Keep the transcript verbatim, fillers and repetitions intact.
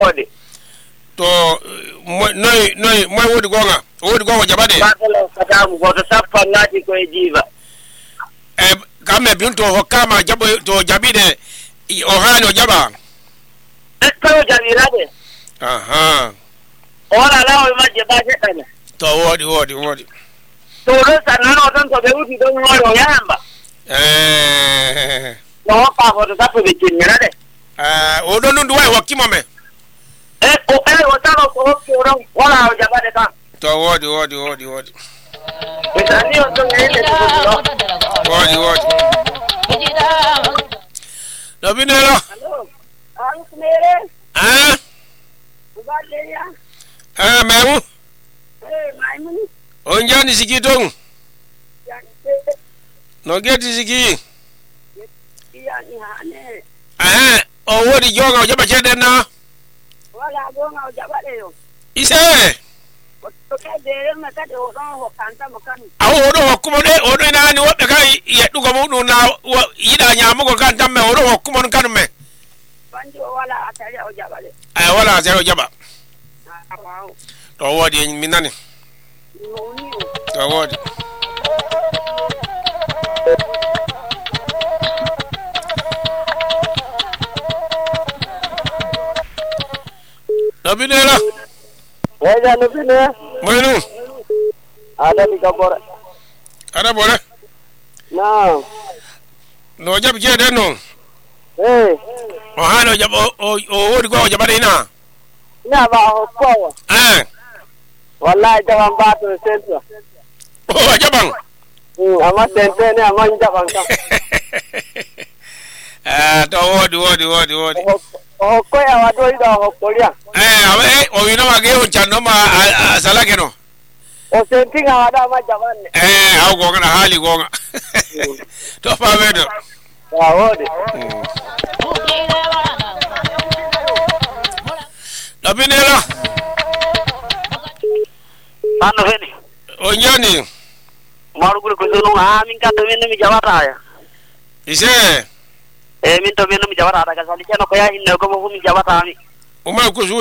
ode to noi noi moi wodi gonga wodi gonga jabade batelo kadamu goto sappa ngati ko e jiva e kame binto hokama jabo to jabide o hano jaba e to jabirade aha ora lawo majje ba sedana to wodi wodi wodi to do sanano don to be uti don ngoro yamba eh no pa ko to sappa be kinyarade eh o don ndu wai hokimo me e o e o tano ko hokko ora o jabade kan to wodi wodi wodi wodi Betani o to ngene to wodi wodi no binelo hello an kumere ah ubaleya eh memu eh maimun onjani sikitong yani no geti siki yani hane eh o wodi jonga jaba chede na wala gonga o jabade yo ise to ke dere ma ka do ron ho kanta makani awo odo hokkumo de odo nani wobbe kai yeddugo mudu na yida nyamugo kan tamme odo hokkumo kan me banjo wala atari o jabade ay wala zero jaba ah to wodi minani noni to wodi Nabinela Eja nubine moynu ada di kabor ara bole na no jab jede no eh o hano jab o o wodi go jabade ina na ba ho ko eh wallahi jaban ba to senso o jaban mm ama sente ne ama jaban ka eh to wodi wodi wodi wodi o ko ya wado ida ho kolia eh awe o ina wage on chando ma salake no o senti ga wada ma jaban ne eh aw go ngana hali go nga to fa wedo ya wodi Nabinela ando feni o nyani maru guru ko no ha min ka to min mi jawata ya ise e min to min mi jawata daga sali keno ko ya hinne ko mo mi jawata mi o ma ko